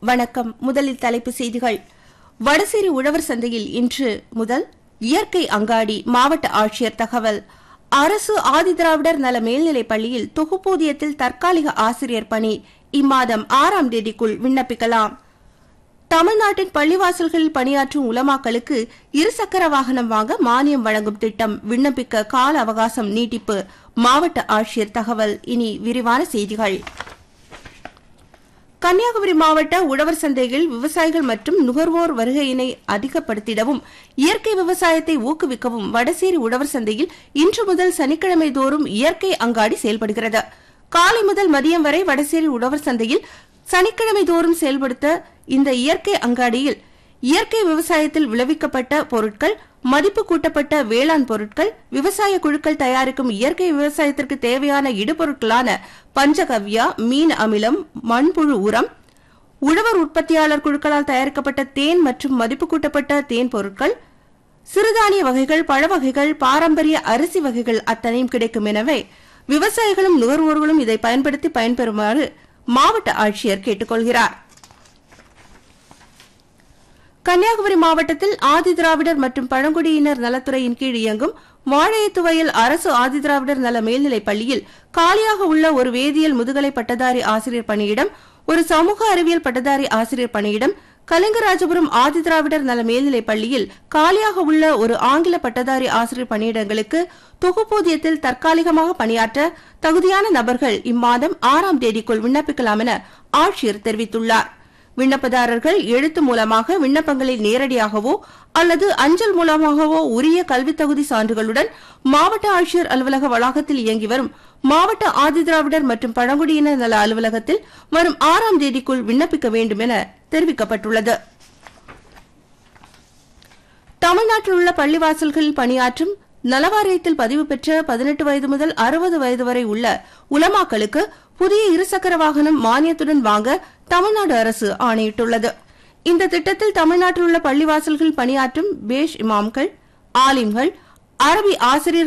வணக்கம். முதலில் தலைப்புச் செய்திகள். வடசேரி உழவர் சந்தையில் இன்று முதல் இயற்கை அங்காடி. மாவட்ட ஆட்சியர் தகவல். அரசு ஆதிதிராவிடர் நல மேல்நிலைப் பள்ளியில் தொகுப்பூதியத்தில் தற்காலிக ஆசிரியர் பணி இம்மாதம் 6ஆம் தேதிக்குள் விண்ணப்பிக்கலாம். தமிழ்நாட்டின் பள்ளிவாசல்களில் பணியாற்றும் உலமாக்களுக்கு இருசக்கர வாகனம் வாங்க மானியம் வழங்கும் திட்டம் விண்ணப்பிக்க கால அவகாசம் நீட்டிப்பு. மாவட்ட ஆட்சியர் தகவல். இனி விரிவான செய்திகள். கன்னியாகுமரி மாவட்ட உழவர் சந்தையில் விவசாயிகள் மற்றும் நுகர்வோர் வருகையினை அதிகப்படுத்திடவும் இயற்கை விவசாயத்தை ஊக்குவிக்கவும் வடசேரி உழவர் சந்தையில் இன்று முதல் சனிக்கிழமை தோறும் இயற்கை அங்காடி செயல்படுகிறது. காலை முதல் மதியம் வரை வடசேரி உழவர் சந்தையில் சனிக்கிழமை தோறும் செயல்படுத்த இந்த இயற்கை அங்காடியில் இயற்கை விவசாயத்தில் விளைவிக்கப்பட்ட பொருட்கள், மதிப்பு கூட்டப்பட்ட வேளாண் பொருட்கள், விவசாய குழுக்கள் தயாரிக்கும் இயற்கை விவசாயத்திற்கு தேவையான இடுபொருட்களான பஞ்சகவ்யா, மீன் அமிலம், மண்புழு உரம், உழவர் உற்பத்தியாளர் குழுக்களால் தயாரிக்கப்பட்ட தேன் மற்றும் மதிப்பு கூட்டப்பட்ட தேன் பொருட்கள், சிறுதானிய வகைகள், பழ வகைகள், பாரம்பரிய அரிசி வகைகள் அத்தனையும் கிடைக்கும். எனவே விவசாயிகளும் நுகர்வோர்களும் இதை பயன்படுத்தி பயன்பெறுமாறு மாவட்ட ஆட்சியர் கேட்டுக் கொள்கிறார். கன்னியாகுமரி மாவட்டத்தில் ஆதிதிராவிடர் மற்றும் பழங்குடியினர் நலத்துறையின் கீழ் இயங்கும் வாழையத்துவயல் அரசு ஆதிதிராவிடர் நல மேல்நிலைப் பள்ளியில் காலியாக உள்ள ஒரு வேதியியல் முதுகலை பட்டதாரி ஆசிரியர் பணியிடம், ஒரு சமூக அறிவியல் பட்டதாரி ஆசிரியர் பணியிடம், கலிங்கராஜபுரம் ஆதிதிராவிடர் நல மேல்நிலைப் பள்ளியில் காலியாக உள்ள ஒரு ஆங்கில பட்டதாரி ஆசிரியர் பணியிடங்களுக்கு தொகுப்பூதியத்தில் தற்காலிகமாக பணியாற்ற தகுதியான நபர்கள் இம்மாதம் 6ஆம் தேதிக்குள் விண்ணப்பிக்கலாம் என ஆட்சியர் தெரிவித்துள்ளார். விண்ணப்பதாரர்கள் எழுத்து மூலமாக விண்ணப்பங்களை நேரடியாகவோ அல்லது அஞ்சல் மூலமாகவோ உரிய கல்வித் தகுதி சான்றுகளுடன் மாவட்ட ஆட்சியர் அலுவலக வளாகத்தில் இயங்கி வரும் மாவட்ட ஆதிதிராவிடர் மற்றும் பழங்குடியினர் நல அலுவலகத்தில் வரும் 6ஆம் தேதிக்குள் விண்ணப்பிக்க வேண்டும் என தெரிவிக்கப்பட்டுள்ளது. தமிழ்நாட்டில் உள்ள பள்ளிவாசல்களில் பணியாற்றும் நலவாரியத்தில் பதிவு பெற்ற 18 வயது முதல் 60 வயது வரை உள்ள உலமாக்களுக்கு புதிய இருசக்கர வாகனம் மானியத்துடன் வாங்க தமிழ்நாடு அரசு ஆணையிட்டுள்ளது. இந்த திட்டத்தில் தமிழ்நாட்டில் உள்ள பள்ளிவாசல்களில் பணியாற்றும் பேஷ் இமாம்கள், ஆலிம்கள், அரபி ஆசிரியர்